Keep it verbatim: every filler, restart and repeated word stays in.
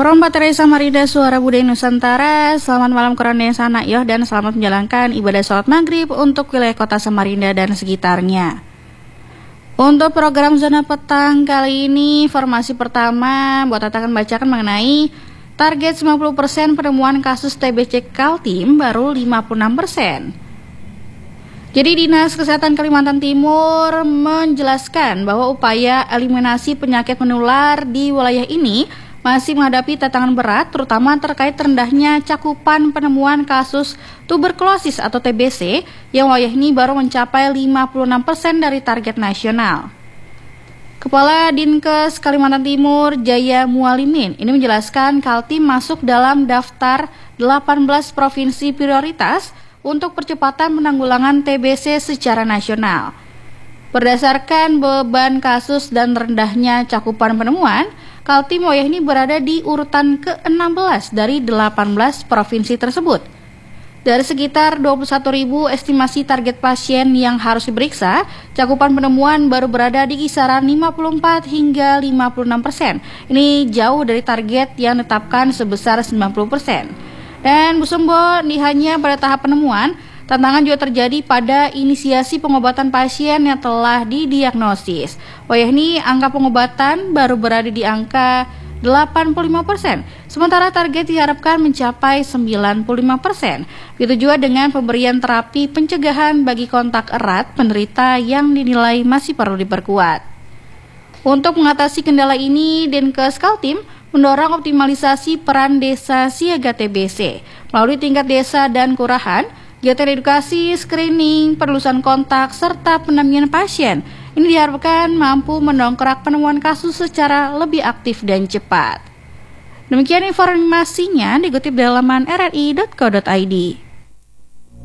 Perompat Teresa Marida Suara Budaya Nusantara, selamat malam Koranda yang sana yoh dan selamat menjalankan ibadah sholat maghrib untuk wilayah kota Samarinda dan sekitarnya. Untuk program Zona Petang kali ini, informasi pertama buat Tata akan bacakan mengenai target sembilan puluh persen penemuan kasus T B C Kaltim baru lima puluh enam persen. Jadi Dinas Kesehatan Kalimantan Timur menjelaskan bahwa upaya eliminasi penyakit menular di wilayah ini masih menghadapi tantangan berat, terutama terkait rendahnya cakupan penemuan kasus tuberkulosis atau T B C yang wilayah ini baru mencapai lima puluh enam persen dari target nasional. Kepala Dinkes Kalimantan Timur Jaya Mualimin ini menjelaskan Kaltim masuk dalam daftar delapan belas provinsi prioritas untuk percepatan penanggulangan T B C secara nasional. Berdasarkan beban kasus dan rendahnya cakupan penemuan, Kaltim wilayah ini berada di urutan ke enam belas dari delapan belas provinsi tersebut. Dari sekitar dua puluh satu ribu estimasi target pasien yang harus diperiksa, cakupan penemuan baru berada di kisaran lima puluh empat hingga lima puluh enam persen. Ini jauh dari target yang ditetapkan sebesar sembilan puluh persen. Dan Bu Sumbo, ini hanya pada tahap penemuan, tantangan juga terjadi pada inisiasi pengobatan pasien yang telah didiagnosis. Wilayah ini angka pengobatan baru berada di angka delapan puluh lima persen, sementara target diharapkan mencapai sembilan puluh lima persen. Begitu juga dengan pemberian terapi pencegahan bagi kontak erat penderita yang dinilai masih perlu diperkuat. Untuk mengatasi kendala ini, Dinkes Kaltim mendorong optimalisasi peran desa siaga T B C melalui tingkat desa dan kelurahan, kegiatan edukasi, screening, penelusuran kontak, serta pendampingan pasien. Ini diharapkan mampu mendongkrak penemuan kasus secara lebih aktif dan cepat. Demikian informasinya dikutip dari laman r r i dot co dot i d.